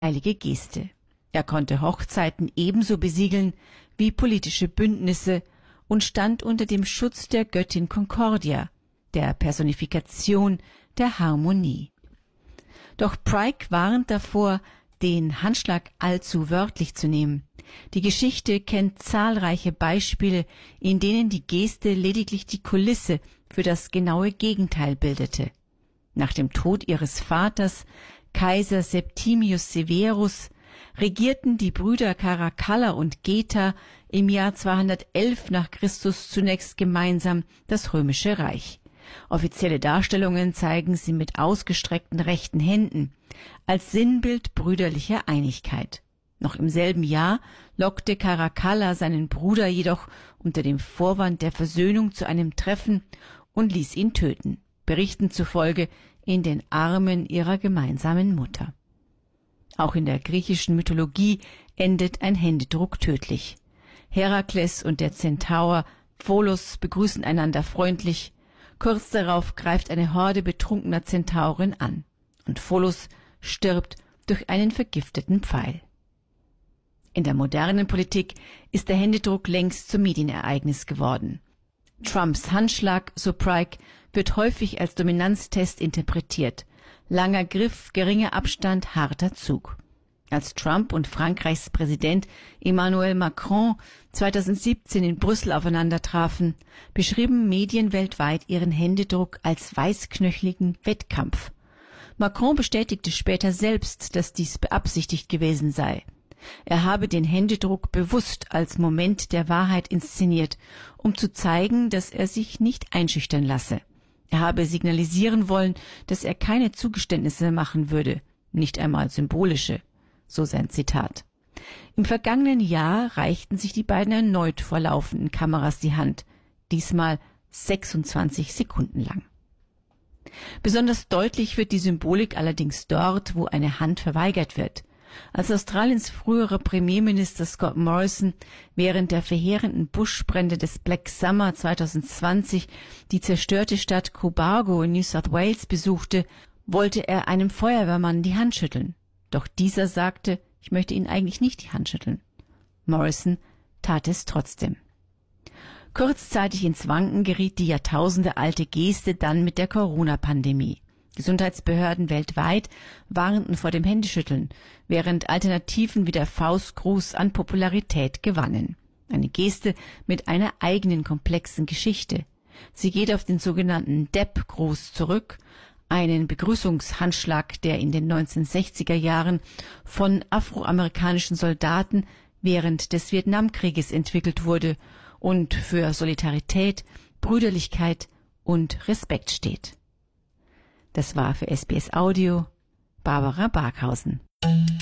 heilige Geste. Er konnte Hochzeiten ebenso besiegeln wie politische Bündnisse und stand unter dem Schutz der Göttin Concordia, der Personifikation der Harmonie. Doch Pryke warnt davor, den Handschlag allzu wörtlich zu nehmen. Die Geschichte kennt zahlreiche Beispiele, in denen die Geste lediglich die Kulisse für das genaue Gegenteil bildete. Nach dem Tod ihres Vaters, Kaiser Septimius Severus, regierten die Brüder Caracalla und Geta im Jahr 211 nach Christus zunächst gemeinsam das Römische Reich. Offizielle Darstellungen zeigen sie mit ausgestreckten rechten Händen, als Sinnbild brüderlicher Einigkeit. Noch im selben Jahr lockte Caracalla seinen Bruder jedoch unter dem Vorwand der Versöhnung zu einem Treffen und ließ ihn töten, Berichten zufolge in den Armen ihrer gemeinsamen Mutter. Auch in der griechischen Mythologie endet ein Händedruck tödlich. Herakles und der Zentaur Pholos begrüßen einander freundlich. Kurz darauf greift eine Horde betrunkener Zentauren an und Pholos stirbt durch einen vergifteten Pfeil. In der modernen Politik ist der Händedruck längst zum Medienereignis geworden. Trumps Handschlag, so Pryke, wird häufig als Dominanztest interpretiert. Langer Griff, geringer Abstand, harter Zug. Als Trump und Frankreichs Präsident Emmanuel Macron 2017 in Brüssel aufeinander trafen, beschrieben Medien weltweit ihren Händedruck als weißknöcheligen Wettkampf. Macron bestätigte später selbst, dass dies beabsichtigt gewesen sei. Er habe den Händedruck bewusst als Moment der Wahrheit inszeniert, um zu zeigen, dass er sich nicht einschüchtern lasse. Er habe signalisieren wollen, dass er keine Zugeständnisse machen würde, nicht einmal symbolische. So sein Zitat. Im vergangenen Jahr reichten sich die beiden erneut vor laufenden Kameras die Hand, diesmal 26 Sekunden lang. Besonders deutlich wird die Symbolik allerdings dort, wo eine Hand verweigert wird. Als Australiens früherer Premierminister Scott Morrison während der verheerenden Buschbrände des Black Summer 2020 die zerstörte Stadt Cobargo in New South Wales besuchte, wollte er einem Feuerwehrmann die Hand schütteln. Doch dieser sagte, ich möchte Ihnen eigentlich nicht die Hand schütteln. Morrison tat es trotzdem. Kurzzeitig ins Wanken geriet die jahrtausendealte Geste dann mit der Corona-Pandemie. Gesundheitsbehörden weltweit warnten vor dem Händeschütteln, während Alternativen wie der Faustgruß an Popularität gewannen. Eine Geste mit einer eigenen komplexen Geschichte. Sie geht auf den sogenannten Depp-Gruß zurück, einen Begrüßungshandschlag, der in den 1960er Jahren von afroamerikanischen Soldaten während des Vietnamkrieges entwickelt wurde und für Solidarität, Brüderlichkeit und Respekt steht. Das war für SBS Audio Barbara Barkhausen.